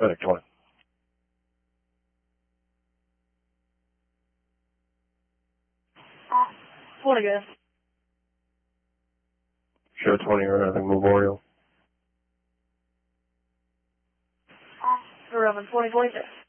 FedEx 20. What again? Show 20 or nothing, Memorial. Roman 2026.